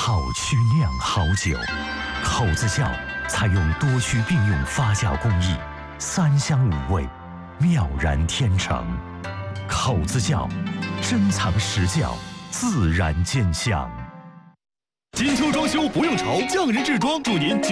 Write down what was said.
好曲酿好酒，口子窖采用多须并用发酵工艺，3香5味，妙然天成。口子窖，珍藏实窖，自然见香。 金秋装修不用愁，匠人制装祝您